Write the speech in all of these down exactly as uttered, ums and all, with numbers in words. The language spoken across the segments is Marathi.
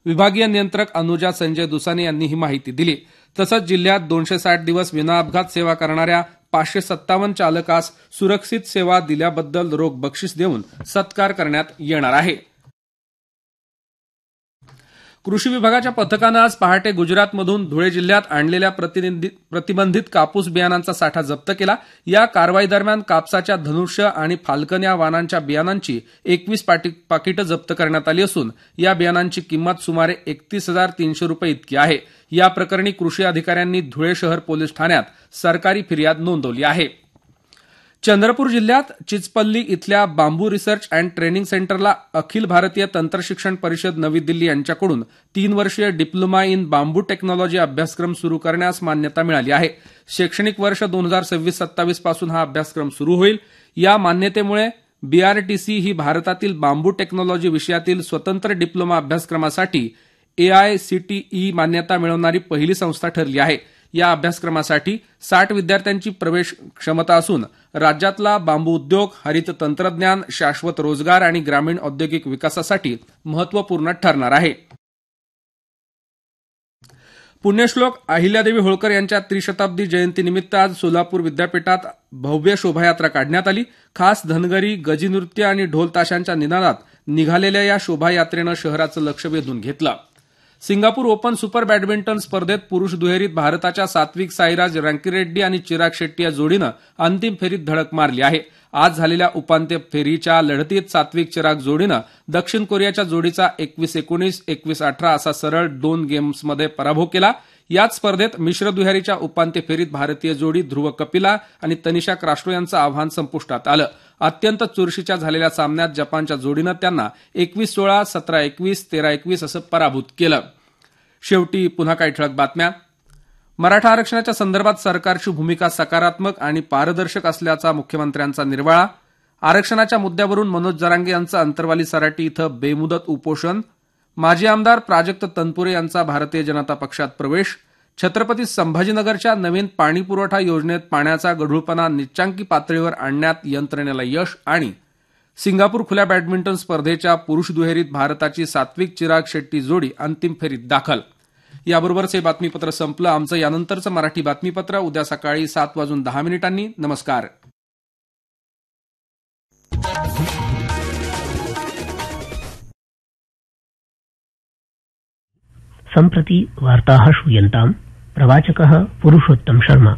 विभागीय नियंत्रक अनुजा संजय दुसाने यांनी ही माहिती दिली. तसंच जिल्ह्यात दोनशे साठ दिवस विनाअपघात सेवा करणाऱ्या पाचशे सत्तावन्न चालकास सुरक्षित सेवा दिल्याबद्दल रोख बक्षीस देऊन सत्कार करण्यात येणार आहे. कृषी विभागाच्या पथकानं आज पहाटे गुजरातमधून धुळे जिल्ह्यात आणलेल्या प्रतिबंधित कापूस बियाणांचा साठा जप्त केला. या कारवाईदरम्यान कापसाच्या धनुष्य आणि फाल्कन या वाणांच्या बियाणांची एकवीस पाकिटं जप्त करण्यात आली असून या बियाणांची किंमत सुमारे एकतीस हजार तीनशे रुपये इतकी आहे. या प्रकरणी कृषी अधिकाऱ्यांनी धुळे शहर पोलीस ठाण्यात सरकारी फिर्याद नोंदवली आहे. चंद्रपूर जिल्ह्यात चिचपल्ली इथल्या बांबू रिसर्च अँड ट्रेनिंग सेंटरला अखिल भारतीय तंत्रशिक्षण परिषद नवी दिल्ली यांच्याकडून तीन वर्षीय डिप्लोमा इन बांबू टेक्नॉलॉजी अभ्यासक्रम सुरू करण्यास मान्यता मिळाली आहे. शैक्षणिक वर्ष दोन हजार सव्वीस सत्तावीस पासून हा अभ्यासक्रम सुरू होईल. या मान्यतेमुळे बीआरटीसी ही भारतातील बांबू टेक्नॉलॉजी विषयातील स्वतंत्र डिप्लोमा अभ्यासक्रमासाठी एआयसीटीई मान्यता मिळवणारी पहिली संस्था ठरली आहे. या अभ्यासक्रमासाठी साठ विद्यार्थ्यांची प्रवेश क्षमता असून राज्यातला बांबू उद्योग, हरित तंत्रज्ञान, शाश्वत रोजगार आणि ग्रामीण औद्योगिक विकासासाठी महत्वपूर्ण ठरणार आहे. पुण्यश्लोक अहिल्यादेवी होळकर यांच्या त्रिशताब्दी जयंतीनिमित्त आज सोलापूर विद्यापीठात भव्य शोभायात्रा काढण्यात आली. खास धनगरी, गजी नृत्य आणि ढोल ताशांच्या निनादात निघालेल्या या शोभायात्रेनं शहराचं लक्ष वेधून घेतलं. सिंगापूर ओपन सुपर बॅडमिंटन स्पर्धेत पुरुष दुहेरीत भारताच्या सात्विक साईराज रँकीरेड्डी आणि चिराग शेट्टी या जोडीनं अंतिम फेरीत धडक मारली आहे. आज झालेल्या उपांत्य फेरीच्या लढतीत सात्विक चिराग जोडीनं दक्षिण कोरियाच्या जोडीचा एकवीस एकोणीस एकवीस अठरा असा सरळ दोन गेम्समध्ये पराभव केला. याच स्पर्धेत मिश्र दुहेरीच्या उपांत्य फेरीत भारतीय जोडी ध्रुव कपिला आणि तनिषा क्रास्टो यांचं आव्हान संपुष्टात आलं. अत्यंत चुरशीच्या झालेल्या सामन्यात जपानच्या जोडीनं त्यांना एकवीस सोळा, सतरा एकवीस, तेरा एकवीस असं पराभूत केलं. शेवटी पुन्हा काही ठळक बातम्या. मराठा आरक्षणाच्या संदर्भात सरकारची भूमिका सकारात्मक आणि पारदर्शक असल्याचा मुख्यमंत्र्यांचा निर्वाळा. आरक्षणाच्या मुद्द्यावरून मनोज जरांगे यांचं अंतरवाली सराटी इथं बेमुदत उपोषण. माजी आमदार प्राजक्त तनपुरे यांचा भारतीय जनता पक्षात प्रवेश. छत्रपती संभाजीनगरच्या नवीन पाणीपुरवठा योजनेत पाण्याचा गढूळपणा निच्चांकी पातळीवर आणण्यात यंत्रणेला यश. आणि सिंगापूर खुल्या बॅडमिंटन स्पर्धेच्या पुरुष दुहेरीत भारताची सात्विक चिराग शेट्टी जोडी अंतिम फेरीत दाखल. याबरोबरच हे बातमीपत्र संपलं. आमचं यानंतरचं मराठी बातमीपत्र उद्या सकाळी सात वाजून दहा मिनिटांनी. नमस्कार. सम्प्रति वार्ताः श्रूयन्ताम्. प्रवाचकः पुरुषोत्तम शर्मा.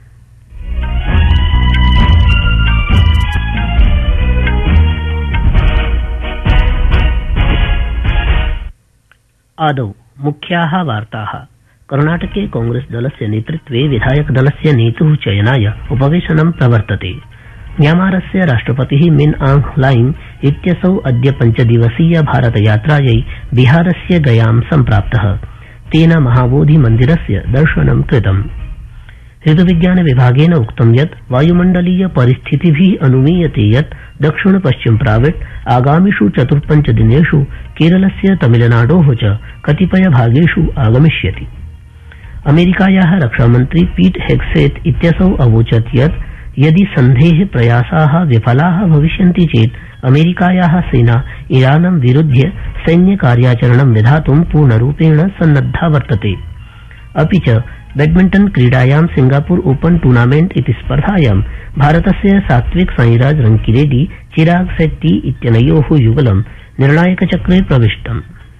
आदौ मुख्याः वार्ताः. कर्णाटके कांग्रेस दलस्य नेतृत्वे विधायक दलस्य नेतुः चयनाय उपवेशनं प्रवर्तते. म्यांमारस्य राष्ट्रपतिः मिन आंग ह्लाइंग इत्यसौ अद्य पञ्चदिवसीय भारतयात्रायै बिहारस्य गयां सम्प्राप्तः. तेन महाबोधि मन्दिरस्य दर्शनं कृतम्. ऋतुविज्ञान विभागेन उक्तं यत् वायुमण्डलीय परिस्थितिभिः अनुमीयते यत् दक्षिण पश्चिम प्राविट् आगामिषु चतुर्पञ्च दिनेषु केरलस्य तमिलनाडोः च कतिपय भागेषु आगमिष्यति. अमेरिकायाः रक्षामन्त्री पीट हेग्सेत् इत्यसौ अवोचत् यत् यदि सन्धेः प्रयासाः विफलाः भविष्यन्ति चेत् अमेरिकायाः सेना ईरानं विरुध्य सैन्यकार्याचरणं विधातुं पूर्णरूपेण सन्नद्धा वर्तते. अपि च बैडमिण्टन क्रीडायां सिंगापुर ओपन टूर्नामेंट इति स्पर्धायां भारतस्य सात्विक साईराज रंकीरेड्डी चिराग शेट्टी इत्यनयोः युगलं निर्णायकचक्रे प्रविष्टम्.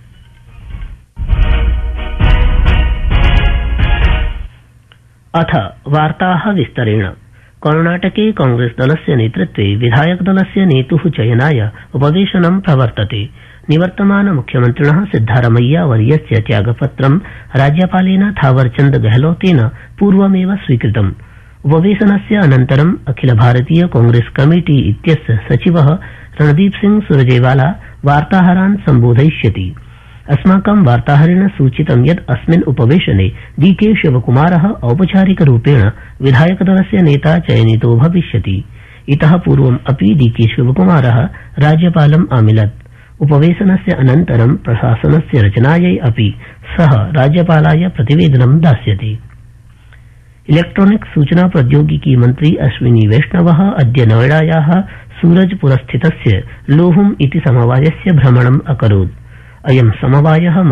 अथ वार्ताः विस्तरेण. कर्णाटके कांग्रेस दलस्य नेतृत्वे विधायक दलस्य नेतुः चयनाय उपवेशनं प्रवर्तते. निवर्तमान मुख्यमन्त्रिणः सिद्धारमैया वर्यस्य त्यागपत्रं राज्यपालेन थावरचन्द गहलोतेन पूर्वमेव स्वीकृतम्. उपवेशनस्य अनन्तरं अखिल भारतीय कांग्रेस कमिटी इत्यस्य सचिवः रणदीप सिंह सुरजेवाला वार्ताहरान् सम्बोधयिष्यति. अस्माकं वार्ताहरेण सूचितं यत् अस्मिन् उपवेशने डी के शिवकुमारः औपचारिकरूपेण विधायकदलस्य नेता चयनितो भविष्यति. इतः पूर्वम् अपि डी के शिवकुमारः राज्यपालम् आमिलत्. उपवेशनस्य अनन्तरं प्रशासनस्य रचनायै अपि सः राज्यपालाय प्रतिवेदनं दास्यति. इलेक्ट्रॉनिक्स सूचना प्रौद्योगिकी मन्त्री अश्विनी वैष्णवः अद्य नोएडायाः सूरजपुरस्थितस्य लोहुम इति समवायस्य भ्रमणम् अकरोत्. अयं समवायः